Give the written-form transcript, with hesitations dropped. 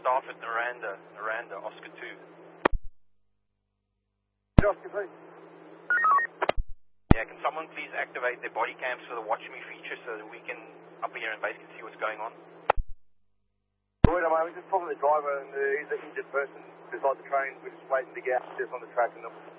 staff at Naranda, Oscar 2. Oscar 2. Yeah, can someone please activate their body cams for the Watch Me feature so that we can, up here in base, can see what's going on? Wait a moment, just talking to the driver and he's an injured person beside the train. We're just waiting to get access on the track and